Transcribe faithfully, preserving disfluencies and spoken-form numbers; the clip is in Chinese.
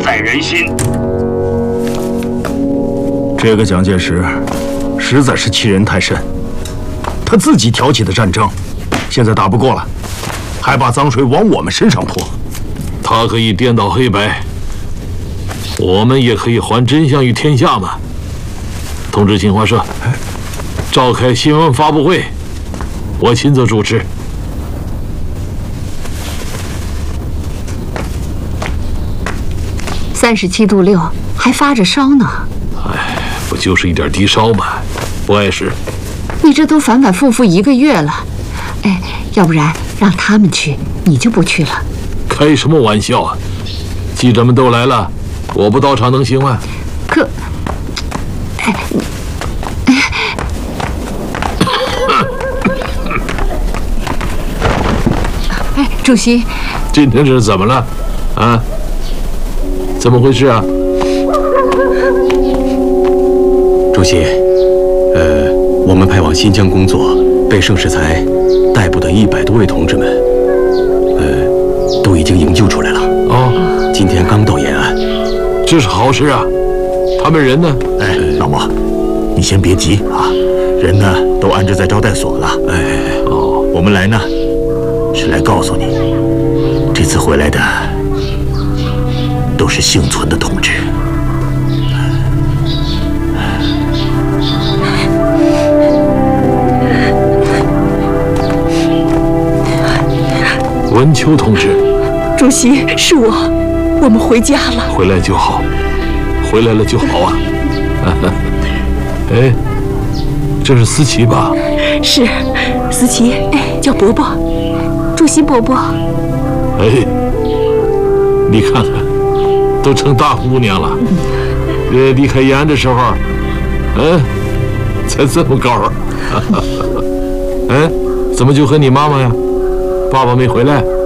在人心。 这个蒋介石实在是欺人太甚，他自己挑起的战争，现在打不过了，还把脏水往我们身上泼。 他可以颠倒黑白，我们也可以还真相于天下嘛。通知新华社，召开新闻发布会，我亲自主持。 三十七度六，还发着烧呢。 哎，不就是一点低烧吗？不碍事。 你这都反反复复一个月了，哎，要不然让他们去，你就不去了。 开什么玩笑啊！记者们都来了，我不到场能行吗？ 可，哎，哎，主席， 今天这是怎么了？啊？怎么回事啊？ 主席，呃，我们派往新疆工作被盛世才逮捕的一百多位同志们，呃，都已经营救出来了。 哦， 今天刚到延安， 这是好事啊。他们人呢？ 哎，老莫，你先别急啊，人呢都安置在招待所了。 哎， 哦， 我们来呢是来告诉你，这次回来的都是幸存的同志。 文秋同志， 主席，是我，我们回家了。 回来就好，回来了就好啊。哎，这是思琪吧？ 是，思琪，哎，叫伯伯，主席伯伯。 哎，你看看，都成大姑娘了。呃，离开延安的时候，嗯，才这么高。哎，怎么就和你妈妈呀？爸爸没回来。